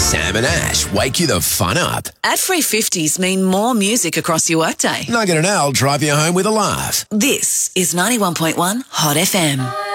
Sam and Ash wake you the fun up. Ad-free 50s mean more music across your workday. Nugget and Al drive you home with a laugh. This is 91.1 Hot FM.